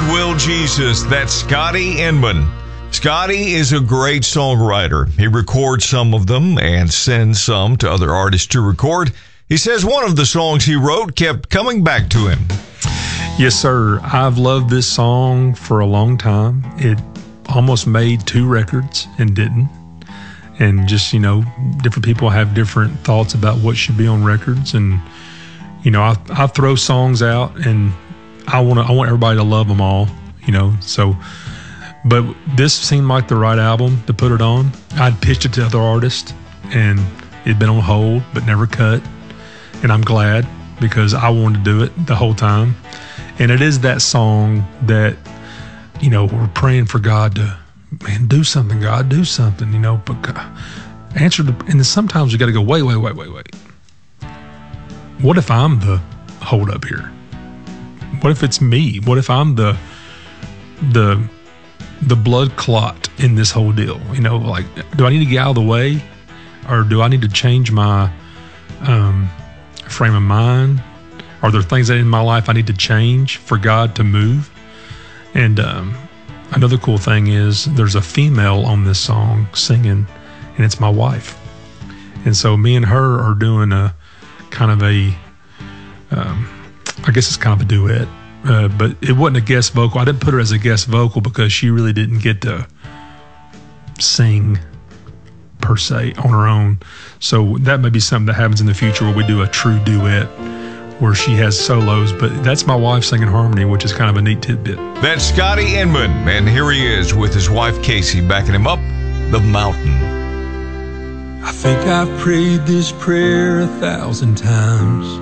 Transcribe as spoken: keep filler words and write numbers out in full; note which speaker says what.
Speaker 1: Goodwill Jesus. That's Scotty Inman. Scotty is a great songwriter. He records some of them and sends some to other artists to record. He says one of the songs he wrote kept coming back to him.
Speaker 2: Yes, sir. I've loved this song for a long time. It almost made two records and didn't. And just, you know, different people have different thoughts about what should be on records. And, you know, I, I throw songs out and I want to, I want everybody to love them all, you know, so, but this seemed like the right album to put it on. I'd pitched it to other artists and it'd been on hold, but never cut. And I'm glad because I wanted to do it the whole time. And it is that song that, you know, we're praying for God to, man, do something, God, do something, you know, but God, answer the, and then sometimes you got to go, wait, wait, wait, wait, wait. What if I'm the hold up here? What if it's me? What if I'm the, the, the blood clot in this whole deal? You know, like, do I need to get out of the way or do I need to change my, um, frame of mind? Are there things that in my life I need to change for God to move? And, um, another cool thing is there's a female on this song singing, and it's my wife. And so me and her are doing a kind of a, um, I guess it's kind of a duet, uh, but it wasn't a guest vocal. I didn't put her as a guest vocal because she really didn't get to sing per se on her own. So that may be something that happens in the future where we do a true duet where she has solos, but that's my wife singing harmony, which is kind of a neat tidbit.
Speaker 1: That's Scotty Inman, and here he is with his wife Casey backing him up the mountain.
Speaker 3: I think I've prayed this prayer a thousand times.